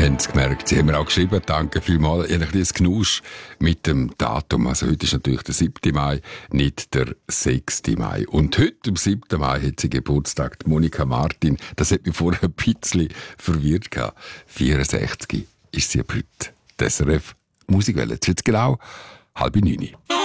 haben Sie gemerkt. Sie haben mir auch geschrieben, danke vielmals. Ich habe ein bisschen Genusch mit dem Datum. Also heute ist natürlich der 7. Mai, nicht der 6. Mai. Und heute, am 7. Mai, hat sie Geburtstag. Die Monika Martin. Das hat mich vorher ein bisschen verwirrt gehabt. 64 ist sie ab heute. Das SRF Musikwelle. Jetzt genau 8:30.